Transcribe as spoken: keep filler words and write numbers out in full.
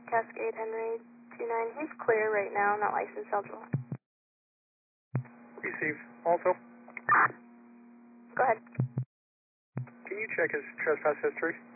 Cascade Henry two nine. He's clear right now, not licensed eligible. Received. Also, Go ahead. can you check his trespass history?